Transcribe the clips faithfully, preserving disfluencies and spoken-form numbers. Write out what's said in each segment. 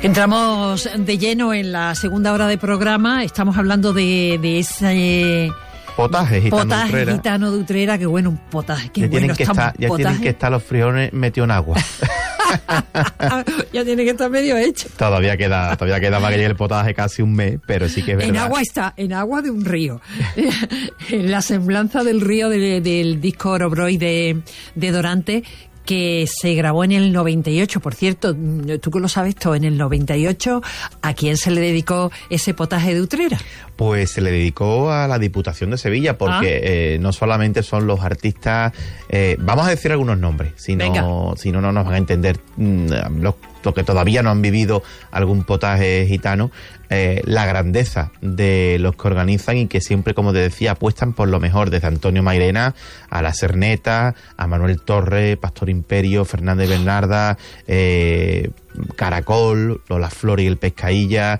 Entramos de lleno en la segunda hora de programa. Estamos hablando de, de ese potaje gitano potaje de Utrera. gitano de Utrera. Qué bueno, un potaje. Qué ya bueno tienen que está estar, un ya potaje. tienen que estar los frijoles metidos en agua. Ya tiene que estar medio hecho. Todavía queda, todavía queda para que llegue el potaje casi un mes, pero sí que es verdad. En agua está, en agua de un río. En la semblanza del río de, del disco Orobroy de, de Dorante, que se grabó en el noventa y ocho. Por cierto, tú que lo sabes todo, en el noventa y ocho, ¿a quién se le dedicó ese potaje de Utrera? Pues se le dedicó a la Diputación de Sevilla, porque ah. eh, no solamente son los artistas, eh, vamos a decir algunos nombres, si no, si no, no nos van a entender mmm, los, los que todavía no han vivido algún potaje gitano, eh, la grandeza de los que organizan y que siempre, como te decía, apuestan por lo mejor, desde Antonio Mairena a La Cerneta, a Manuel Torre, Pastor Imperio, Fernández Bernarda, eh, Caracol, Lola Flores y el Pescailla,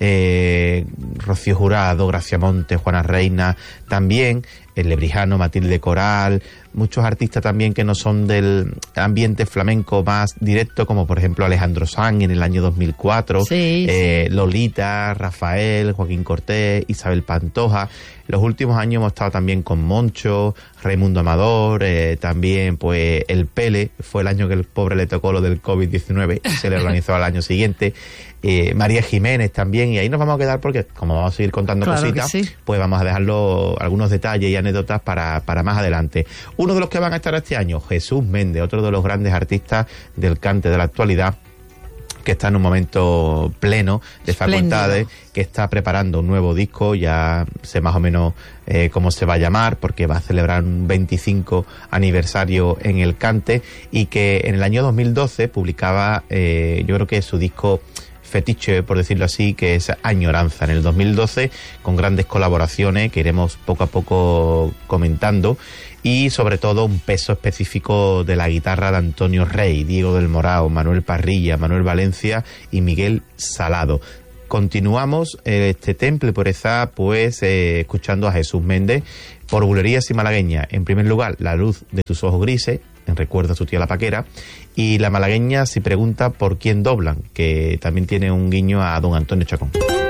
Eh, Rocío Jurado, Gracia Montes, Juana Reina, también el Lebrijano, Matilde Coral, muchos artistas también que no son del ambiente flamenco más directo, como por ejemplo Alejandro Sanz en el año dos mil cuatro, sí, eh, sí. Lolita, Rafael, Joaquín Cortés, Isabel Pantoja. Los últimos años hemos estado también con Moncho, Raimundo Amador, eh, también pues el Pele, fue el año que el pobre le tocó lo del covid diecinueve, se le organizó al año siguiente, eh, María Jiménez también, y ahí nos vamos a quedar porque como vamos a seguir contando claro cositas, sí. pues vamos a dejarlo algunos detalles y anécdotas para, para más adelante. Uno de los que van a estar este año, Jesús Méndez, otro de los grandes artistas del cante de la actualidad, que está en un momento pleno de facultades, Espléndido. Que está preparando un nuevo disco, ya sé más o menos eh, cómo se va a llamar, porque va a celebrar un veinticinco aniversario en el cante, y que en el año dos mil doce publicaba, eh, yo creo que su disco fetiche, por decirlo así, que es Añoranza, en el dos mil doce, con grandes colaboraciones que iremos poco a poco comentando, y sobre todo un peso específico de la guitarra de Antonio Rey, Diego del Morao, Manuel Parrilla, Manuel Valencia y Miguel Salado. Continuamos este temple por esa, pues eh, escuchando a Jesús Méndez por Bulerías y Malagueña. En primer lugar, La luz de tus ojos grises, en recuerdo a su tía La Paquera, y La malagueña si pregunta por quién doblan, que también tiene un guiño a don Antonio Chacón.